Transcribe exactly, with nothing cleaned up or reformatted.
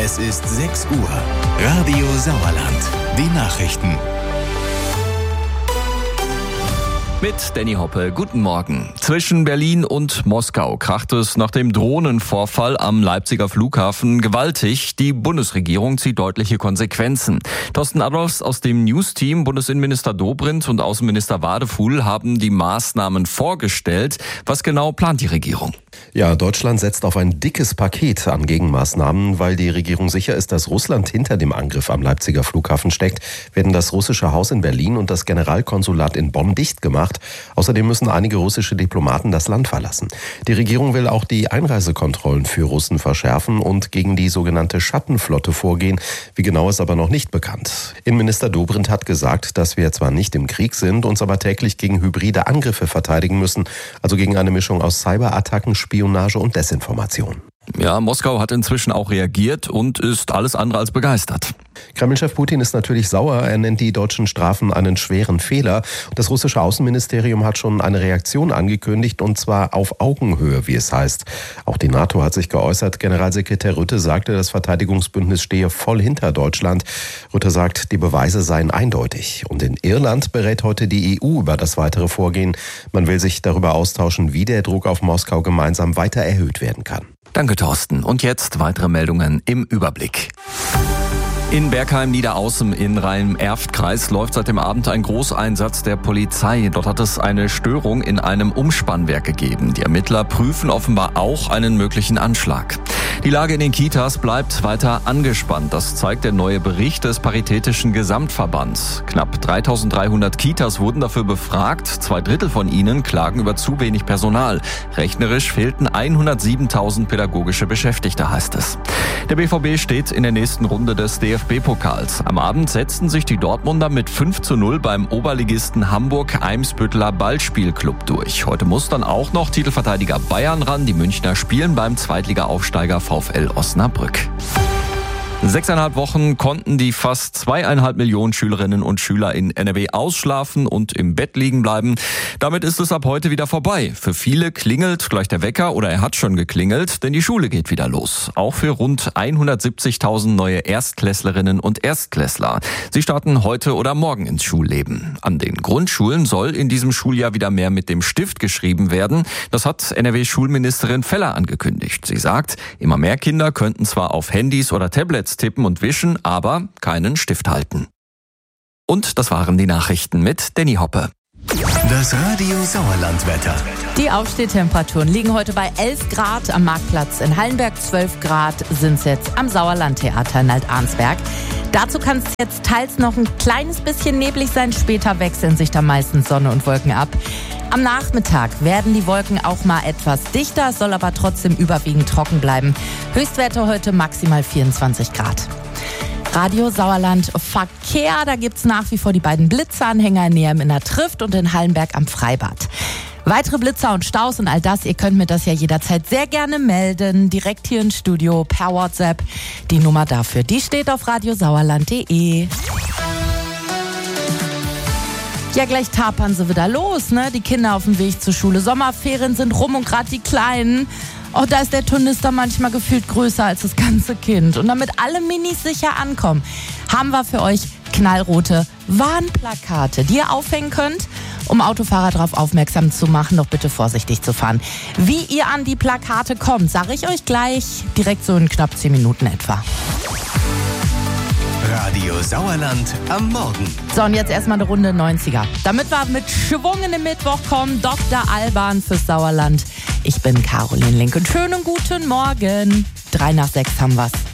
Es ist sechs Uhr. Radio Sauerland. Die Nachrichten. Mit Danny Hoppe, guten Morgen. Zwischen Berlin und Moskau kracht es nach dem Drohnenvorfall am Leipziger Flughafen gewaltig. Die Bundesregierung zieht deutliche Konsequenzen. Thorsten Adolphs aus dem News-Team, Bundesinnenminister Dobrindt und Außenminister Wadefuhl haben die Maßnahmen vorgestellt. Was genau plant die Regierung? Ja, Deutschland setzt auf ein dickes Paket an Gegenmaßnahmen. Weil die Regierung sicher ist, dass Russland hinter dem Angriff am Leipziger Flughafen steckt, werden das russische Haus in Berlin und das Generalkonsulat in Bonn dicht gemacht. Außerdem müssen einige russische Diplomaten das Land verlassen. Die Regierung will auch die Einreisekontrollen für Russen verschärfen und gegen die sogenannte Schattenflotte vorgehen. Wie genau ist aber noch nicht bekannt. Innenminister Dobrindt hat gesagt, dass wir zwar nicht im Krieg sind, uns aber täglich gegen hybride Angriffe verteidigen müssen, also gegen eine Mischung aus Cyberattacken, Spionage und Desinformation. Ja, Moskau hat inzwischen auch reagiert und ist alles andere als begeistert. Kreml-Chef Putin ist natürlich sauer. Er nennt die deutschen Strafen einen schweren Fehler. Das russische Außenministerium hat schon eine Reaktion angekündigt, und zwar auf Augenhöhe, wie es heißt. Auch die NATO hat sich geäußert. Generalsekretär Rutte sagte, das Verteidigungsbündnis stehe voll hinter Deutschland. Rutte sagt, die Beweise seien eindeutig. Und in Irland berät heute die E U über das weitere Vorgehen. Man will sich darüber austauschen, wie der Druck auf Moskau gemeinsam weiter erhöht werden kann. Danke, Thorsten. Und jetzt weitere Meldungen im Überblick. In Bergheim-Niederaußem in Rhein-Erft-Kreis läuft seit dem Abend ein Großeinsatz der Polizei. Dort hat es eine Störung in einem Umspannwerk gegeben. Die Ermittler prüfen offenbar auch einen möglichen Anschlag. Die Lage in den Kitas bleibt weiter angespannt. Das zeigt der neue Bericht des Paritätischen Gesamtverbands. Knapp dreitausenddreihundert Kitas wurden dafür befragt. Zwei Drittel von ihnen klagen über zu wenig Personal. Rechnerisch fehlten hundertsiebentausend pädagogische Beschäftigte, heißt es. Der B V B steht in der nächsten Runde des D F B-Pokals. Am Abend setzten sich die Dortmunder mit fünf zu null beim Oberligisten Hamburg-Eimsbütteler Ballspielclub durch. Heute muss dann auch noch Titelverteidiger Bayern ran. Die Münchner spielen beim Zweitliga-Aufsteiger VfL Osnabrück. Sechseinhalb Wochen konnten die fast zweieinhalb Millionen Schülerinnen und Schüler in N R W ausschlafen und im Bett liegen bleiben. Damit ist es ab heute wieder vorbei. Für viele klingelt gleich der Wecker oder er hat schon geklingelt, denn die Schule geht wieder los. Auch für rund hundertsiebzigtausend neue Erstklässlerinnen und Erstklässler. Sie starten heute oder morgen ins Schulleben. An den Grundschulen soll in diesem Schuljahr wieder mehr mit dem Stift geschrieben werden. Das hat N R W-Schulministerin Feller angekündigt. Sie sagt, immer mehr Kinder könnten zwar auf Handys oder Tablets tippen und wischen, aber keinen Stift halten. Und das waren die Nachrichten mit Danny Hoppe. Das Radio Sauerland-Wetter. Die Aufstehtemperaturen liegen heute bei elf Grad am Marktplatz in Hallenberg, zwölf Grad sind es jetzt am Sauerlandtheater in Alt-Arnsberg. Dazu kann es jetzt teils noch ein kleines bisschen neblig sein, später wechseln sich da meistens Sonne und Wolken ab. Am Nachmittag werden die Wolken auch mal etwas dichter, es soll aber trotzdem überwiegend trocken bleiben. Höchstwerte heute maximal vierundzwanzig Grad. Radio Sauerland Verkehr, da gibt's nach wie vor die beiden Blitzeranhänger in Neheim in der Trift und in Hallenberg am Freibad. Weitere Blitzer und Staus und all das, ihr könnt mir das ja jederzeit sehr gerne melden, direkt hier ins Studio per WhatsApp. Die Nummer dafür, die steht auf radiosauerland punkt de. Ja, gleich tapern sie wieder los, ne? Die Kinder auf dem Weg zur Schule. Sommerferien sind rum und gerade die Kleinen. Oh, da ist der Turnister manchmal gefühlt größer als das ganze Kind. Und damit alle Minis sicher ankommen, haben wir für euch knallrote Warnplakate, die ihr aufhängen könnt, um Autofahrer darauf aufmerksam zu machen, doch bitte vorsichtig zu fahren. Wie ihr an die Plakate kommt, sage ich euch gleich, direkt so in knapp zehn Minuten etwa. Radio Sauerland am Morgen. So, und jetzt erstmal eine Runde neunziger. Damit wir mit Schwung in den Mittwoch kommen, Doktor Alban fürs Sauerland. Ich bin Caroline Link und schönen guten Morgen. Drei nach sechs haben wir's.